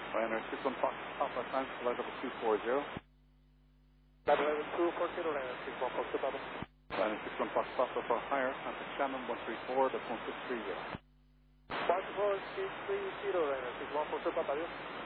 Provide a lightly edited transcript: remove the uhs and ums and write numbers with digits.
Ryanair 61 Fox Papa, time flight level 240. Level 240, Ryanair 61 Fox Papa. Ryanair 61 Fox Papa for higher, contact Shannon 134, that's 1630. 14630, Ryanair 61 Fox Papa.